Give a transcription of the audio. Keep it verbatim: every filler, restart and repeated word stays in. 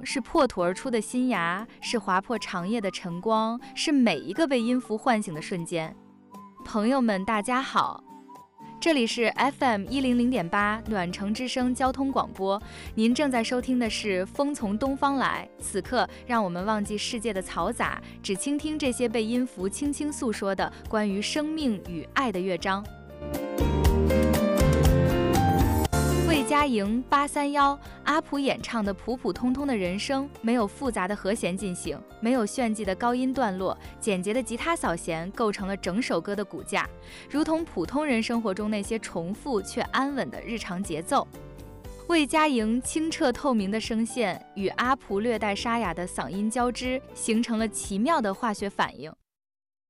动，是破土而出的新芽，是划破长夜的晨光，是每一个被音符唤醒的瞬间。朋友们，大家好，这里是 F M 一零零点八暖城之声交通广播，您正在收听的是《风从东方来》。此刻，让我们忘记世界的嘈杂，只倾听这些被音符轻轻诉说的关于生命与爱的乐章。魏佳莹八三幺，阿普演唱的普普通通的人生，没有复杂的和弦进行，没有炫技的高音段落，简洁的吉他扫弦构成了整首歌的骨架，如同普通人生活中那些重复却安稳的日常节奏。魏佳莹清澈透明的声线与阿普略带沙哑的嗓音交织，形成了奇妙的化学反应。